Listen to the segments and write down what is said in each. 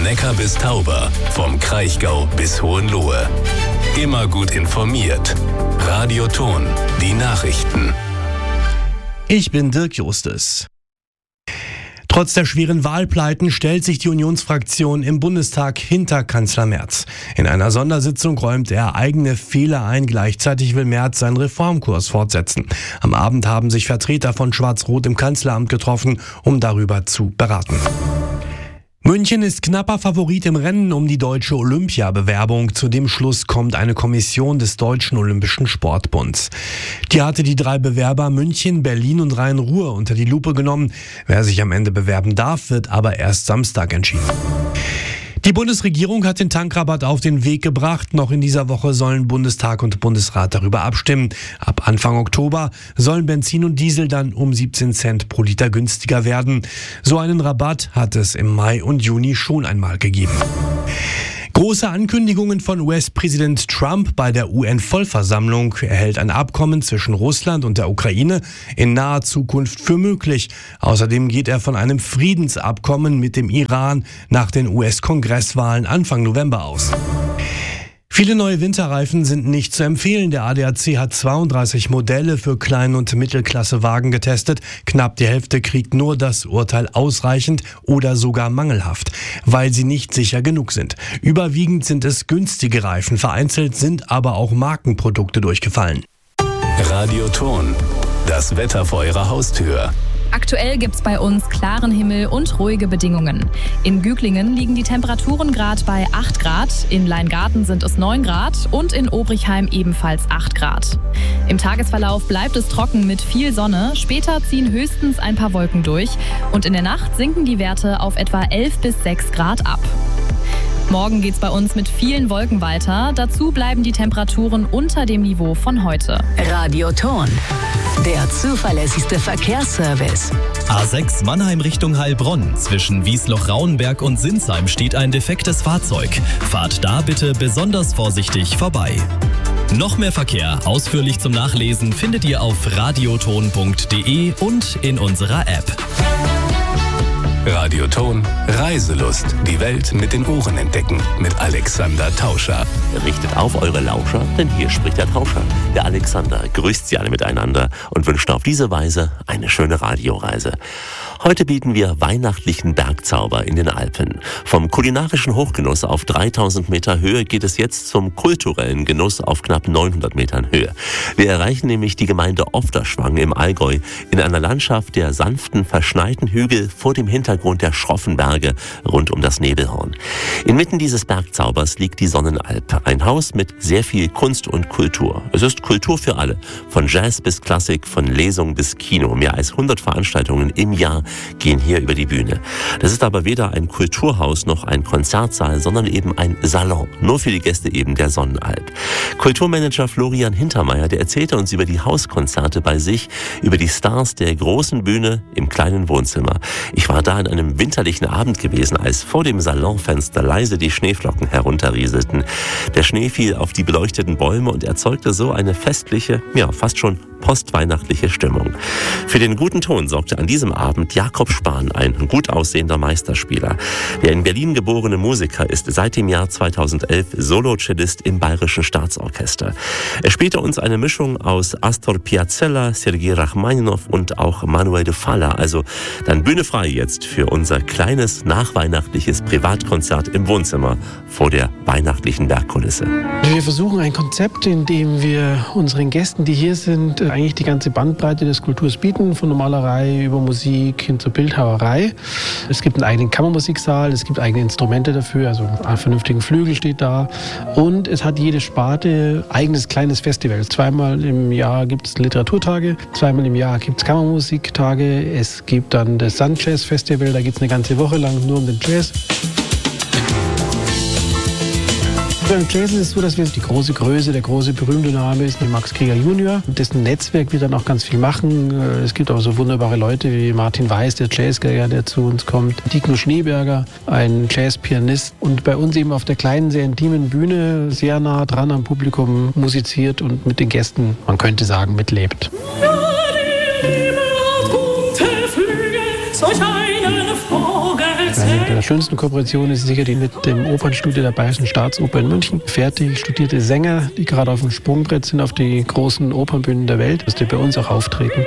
Neckar bis Tauber, vom Kraichgau bis Hohenlohe. Immer gut informiert. Radio Thon, die Nachrichten. Ich bin Dirk Justus. Trotz der schweren Wahlpleiten stellt sich die Unionsfraktion im Bundestag hinter Kanzler Merz. In einer Sondersitzung räumt er eigene Fehler ein. Gleichzeitig will Merz seinen Reformkurs fortsetzen. Am Abend haben sich Vertreter von Schwarz-Rot im Kanzleramt getroffen, um darüber zu beraten. München ist knapper Favorit im Rennen um die deutsche Olympiabewerbung. Zu dem Schluss kommt eine Kommission des Deutschen Olympischen Sportbunds. Die hatte die 3 Bewerber München, Berlin und Rhein-Ruhr unter die Lupe genommen. Wer sich am Ende bewerben darf, wird aber erst Samstag entschieden. Die Bundesregierung hat den Tankrabatt auf den Weg gebracht. Noch in dieser Woche sollen Bundestag und Bundesrat darüber abstimmen. Ab Anfang Oktober sollen Benzin und Diesel dann um 17 Cent pro Liter günstiger werden. So einen Rabatt hat es im Mai und Juni schon einmal gegeben. Große Ankündigungen von US-Präsident Trump bei der UN-Vollversammlung. Er hält ein Abkommen zwischen Russland und der Ukraine in naher Zukunft für möglich. Außerdem geht er von einem Friedensabkommen mit dem Iran nach den US-Kongresswahlen Anfang November aus. Viele neue Winterreifen sind nicht zu empfehlen. Der ADAC hat 32 Modelle für Klein- und Mittelklassewagen getestet. Knapp die Hälfte kriegt nur das Urteil ausreichend oder sogar mangelhaft, weil sie nicht sicher genug sind. Überwiegend sind es günstige Reifen, vereinzelt sind aber auch Markenprodukte durchgefallen. Radio Thon, das Wetter vor Ihrer Haustür. Aktuell gibt's bei uns klaren Himmel und ruhige Bedingungen. In Güglingen liegen die Temperaturen gerade bei 8 Grad, in Leingarten sind es 9 Grad und in Obrichheim ebenfalls 8 Grad. Im Tagesverlauf bleibt es trocken mit viel Sonne, später ziehen höchstens ein paar Wolken durch und in der Nacht sinken die Werte auf etwa 11 bis 6 Grad ab. Morgen geht's bei uns mit vielen Wolken weiter. Dazu bleiben die Temperaturen unter dem Niveau von heute. Radio Thon, der zuverlässigste Verkehrsservice. A6 Mannheim Richtung Heilbronn. Zwischen Wiesloch-Rauenberg und Sinsheim steht ein defektes Fahrzeug. Fahrt da bitte besonders vorsichtig vorbei. Noch mehr Verkehr ausführlich zum Nachlesen findet ihr auf radiothon.de und in unserer App. Radio Thon, Reiselust. Die Welt mit den Ohren entdecken. Mit Alexander Tauscher. Richtet auf eure Lauscher, denn hier spricht der Tauscher. Der Alexander grüßt sie alle miteinander und wünscht auf diese Weise eine schöne Radioreise. Heute bieten wir weihnachtlichen Bergzauber in den Alpen. Vom kulinarischen Hochgenuss auf 3000 Meter Höhe geht es jetzt zum kulturellen Genuss auf knapp 900 Metern Höhe. Wir erreichen nämlich die Gemeinde Ofterschwang im Allgäu in einer Landschaft der sanften, verschneiten Hügel vor dem Hintergrund der schroffen Berge rund um das Nebelhorn. Inmitten dieses Bergzaubers liegt die Sonnenalp, ein Haus mit sehr viel Kunst und Kultur. Es ist Kultur für alle, von Jazz bis Klassik, von Lesung bis Kino. Mehr als 100 Veranstaltungen im Jahr gehen hier über die Bühne. Das ist aber weder ein Kulturhaus noch ein Konzertsaal, sondern eben ein Salon. Nur für die Gäste eben der Sonnenalp. Kulturmanager Florian Hintermeier, der erzählte uns über die Hauskonzerte bei sich, über die Stars der großen Bühne im kleinen Wohnzimmer. Ich war da an einem winterlichen Abend gewesen, als vor dem Salonfenster leise die Schneeflocken herunterrieselten. Der Schnee fiel auf die beleuchteten Bäume und erzeugte so eine festliche, ja fast schon postweihnachtliche Stimmung. Für den guten Ton sorgte an diesem Abend Jakob Spahn, ein gut aussehender Meisterspieler. Der in Berlin geborene Musiker ist seit dem Jahr 2011 Solo-Cellist im Bayerischen Staatsorchester. Er spielte uns eine Mischung aus Astor Piazzolla, Sergei Rachmaninow und auch Manuel de Falla. Also dann Bühne frei jetzt für unser kleines nachweihnachtliches Privatkonzert im Wohnzimmer vor der weihnachtlichen Bergkulisse. Wir versuchen ein Konzept, in dem wir unseren Gästen, die hier sind, eigentlich die ganze Bandbreite des Kulturs bieten, von Malerei über Musik hin zur Bildhauerei. Es gibt einen eigenen Kammermusiksaal, es gibt eigene Instrumente dafür, also einen vernünftigen Flügel steht da. Und es hat jede Sparte eigenes kleines Festival. Zweimal im Jahr gibt es Literaturtage, zweimal im Jahr gibt es Kammermusiktage, es gibt dann das Sun Jazz Festival, da geht es eine ganze Woche lang nur um den Jazz. Beim Jazz ist es so, dass wir die große Größe, der große berühmte Name ist Max Greger Junior. Dessen Netzwerk wird dann auch ganz viel machen. Es gibt auch so wunderbare Leute wie Martin Weiß, der Jazzgeiger, der zu uns kommt. Digno Schneeberger, ein Jazzpianist. Und bei uns eben auf der kleinen, sehr intimen Bühne, sehr nah dran am Publikum musiziert und mit den Gästen, man könnte sagen, mitlebt. Eine der schönsten Kooperationen ist sicher die mit dem Opernstudio der Bayerischen Staatsoper in München. Fertig studierte Sänger, die gerade auf dem Sprungbrett sind auf die großen Opernbühnen der Welt, dass die bei uns auch auftreten.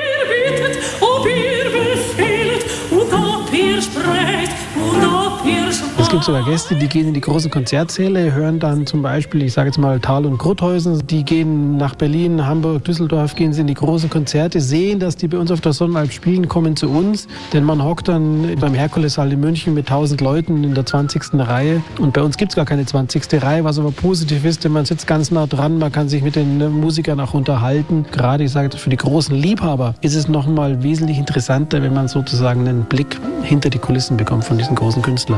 Es gibt sogar Gäste, die gehen in die großen Konzertsäle, hören dann zum Beispiel, ich sage jetzt mal Thal und Grotthausen, die gehen nach Berlin, Hamburg, Düsseldorf, gehen sie in die großen Konzerte, sehen, dass die bei uns auf der Sonnenalp spielen, kommen zu uns, denn man hockt dann beim Herkulessaal in München mit 1000 Leuten in der 20. Reihe und bei uns gibt es gar keine 20. Reihe, was aber positiv ist, denn man sitzt ganz nah dran, man kann sich mit den Musikern auch unterhalten. Gerade, ich sage, für die großen Liebhaber ist es noch mal wesentlich interessanter, wenn man sozusagen einen Blick hinter die Kulissen bekommt von diesen großen Künstlern.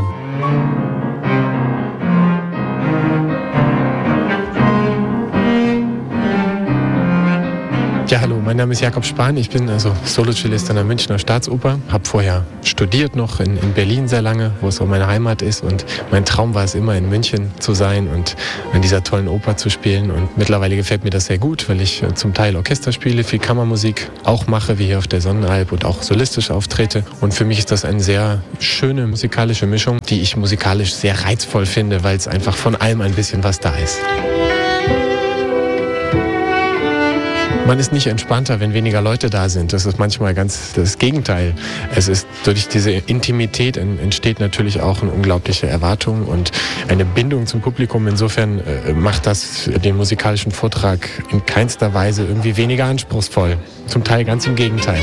Ja, hallo, mein Name ist Jakob Spahn. Ich bin Solo-Cellist an der Münchner Staatsoper. Habe vorher studiert noch in Berlin sehr lange, wo es auch meine Heimat ist. Und mein Traum war es immer, in München zu sein und an dieser tollen Oper zu spielen. Und mittlerweile gefällt mir das sehr gut, weil ich zum Teil Orchester spiele, viel Kammermusik auch mache, wie hier auf der Sonnenalp und auch solistisch auftrete. Und für mich ist das eine sehr schöne musikalische Mischung, die ich musikalisch sehr reizvoll finde, weil es einfach von allem ein bisschen was da ist. Man ist nicht entspannter, wenn weniger Leute da sind. Das ist manchmal ganz das Gegenteil. Es ist durch diese Intimität entsteht natürlich auch eine unglaubliche Erwartung und eine Bindung zum Publikum. Insofern macht das den musikalischen Vortrag in keinster Weise irgendwie weniger anspruchsvoll. Zum Teil ganz im Gegenteil.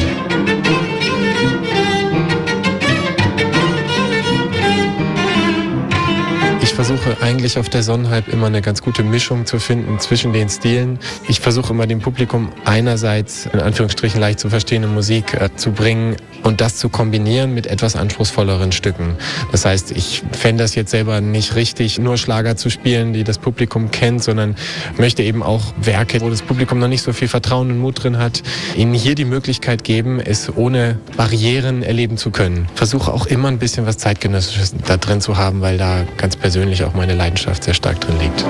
Ich versuche eigentlich auf der Sonnenalp immer eine ganz gute Mischung zu finden zwischen den Stilen. Ich versuche immer dem Publikum einerseits in Anführungsstrichen leicht zu verstehende Musik zu bringen und das zu kombinieren mit etwas anspruchsvolleren Stücken. Das heißt, ich fände das jetzt selber nicht richtig, nur Schlager zu spielen, die das Publikum kennt, sondern möchte eben auch Werke, wo das Publikum noch nicht so viel Vertrauen und Mut drin hat, ihnen hier die Möglichkeit geben, es ohne Barrieren erleben zu können. Versuche auch immer ein bisschen was Zeitgenössisches da drin zu haben, weil da ganz persönlich auch meine Leidenschaft sehr stark drin liegt.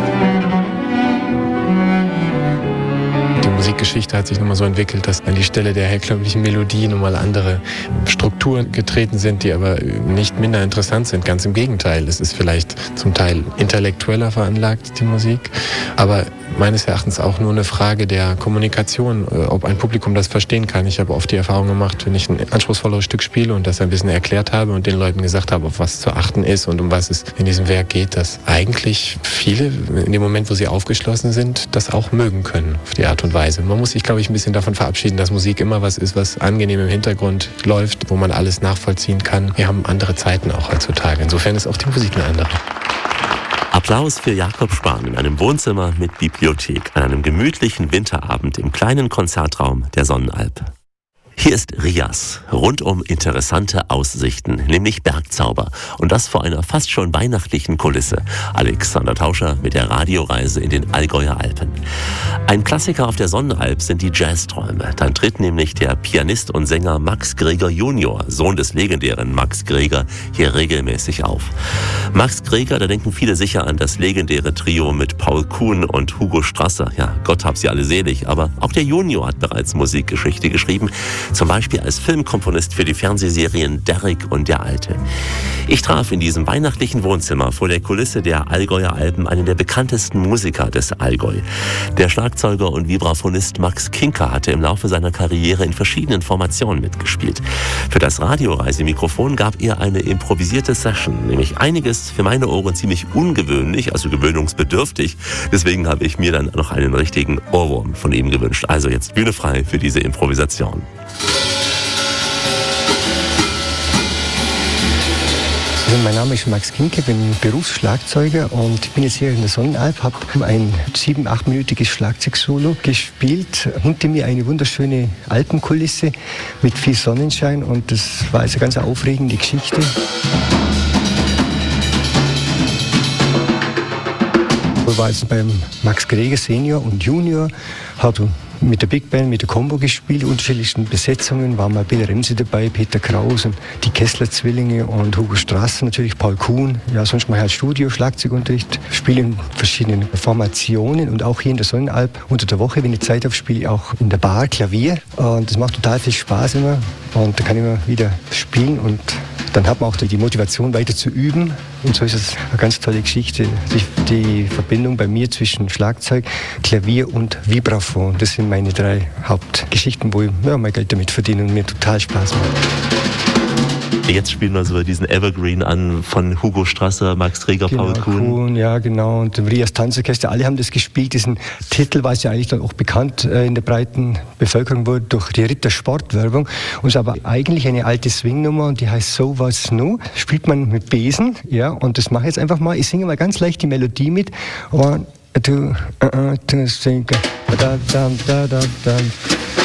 Die Musikgeschichte hat sich nochmal so entwickelt, dass an die Stelle der herkömmlichen Melodie nochmal andere Strukturen getreten sind, die aber nicht minder interessant sind. Ganz im Gegenteil. Es ist vielleicht zum Teil intellektueller veranlagt, die Musik, aber meines Erachtens auch nur eine Frage der Kommunikation, ob ein Publikum das verstehen kann. Ich habe oft die Erfahrung gemacht, wenn ich ein anspruchsvolleres Stück spiele und das ein bisschen erklärt habe und den Leuten gesagt habe, auf was zu achten ist und um was es in diesem Werk geht, dass eigentlich viele in dem Moment, wo sie aufgeschlossen sind, das auch mögen können auf die Art und Weise. Man muss sich, glaube ich, ein bisschen davon verabschieden, dass Musik immer was ist, was angenehm im Hintergrund läuft, wo man alles nachvollziehen kann. Wir haben andere Zeiten auch heutzutage. Insofern ist auch die Musik eine andere. Applaus für Jakob Spahn in einem Wohnzimmer mit Bibliothek an einem gemütlichen Winterabend im kleinen Konzertraum der Sonnenalp. Hier ist Rias, rundum interessante Aussichten, nämlich Bergzauber. Und das vor einer fast schon weihnachtlichen Kulisse. Alexander Tauscher mit der Radioreise in den Allgäuer Alpen. Ein Klassiker auf der Sonnenalp sind die Jazzträume. Dann tritt nämlich der Pianist und Sänger Max Greger Junior, Sohn des legendären Max Greger, hier regelmäßig auf. Max Greger, da denken viele sicher an das legendäre Trio mit Paul Kuhn und Hugo Strasser. Ja, Gott hab sie alle selig, aber auch der Junior hat bereits Musikgeschichte geschrieben. Zum Beispiel als Filmkomponist für die Fernsehserien Derrick und der Alte. Ich traf in diesem weihnachtlichen Wohnzimmer vor der Kulisse der Allgäuer Alpen einen der bekanntesten Musiker des Allgäu. Der Schlagzeuger und Vibraphonist Max Kinker hatte im Laufe seiner Karriere in verschiedenen Formationen mitgespielt. Für das Radioreisemikrofon gab er eine improvisierte Session, nämlich einiges für meine Ohren ziemlich ungewöhnlich, also gewöhnungsbedürftig. Deswegen habe ich mir dann noch einen richtigen Ohrwurm von ihm gewünscht. Also jetzt Bühne frei für diese Improvisation. Also mein Name ist Max Kinke, bin Berufsschlagzeuger und bin jetzt hier in der Sonnenalp, habe ein 7-8-minütiges Schlagzeugsolo gespielt. Hinter mir eine wunderschöne Alpenkulisse mit viel Sonnenschein und das war also eine ganz aufregende Geschichte. Ich war jetzt beim Max Greger Senior und Junior, hat mit der Big Band, mit der Combo gespielt, unterschiedlichsten Besetzungen, waren mal Bill Remse dabei, Peter Kraus und die Kessler-Zwillinge und Hugo Strasser, natürlich Paul Kuhn. Ja, sonst mal halt Studio, Schlagzeugunterricht, spiele in verschiedenen Formationen und auch hier in der Sonnenalp unter der Woche, wenn ich Zeit habe, spiele ich auch in der Bar Klavier und das macht total viel Spaß immer und da kann ich immer wieder spielen und dann hat man auch die Motivation, weiter zu üben. Und so ist es eine ganz tolle Geschichte. Die Verbindung bei mir zwischen Schlagzeug, Klavier und Vibraphon, das sind meine 3 Hauptgeschichten, wo ich mein Geld damit verdiene und mir total Spaß macht. Jetzt spielen wir so diesen Evergreen an von Hugo Strasser, Max Treger, genau, Paul Kuhn. Ja, genau. Und Rias Tanzorchester, alle haben das gespielt. Diesen Titel war es ja eigentlich dann auch bekannt in der breiten Bevölkerung wurde durch die Rittersport-Werbung. Und es ist aber eigentlich eine alte Swingnummer und die heißt So Was Nu. Spielt man mit Besen, ja, und das mache ich jetzt einfach mal. Ich singe mal ganz leicht die Melodie mit. 1, 2, 3, 4.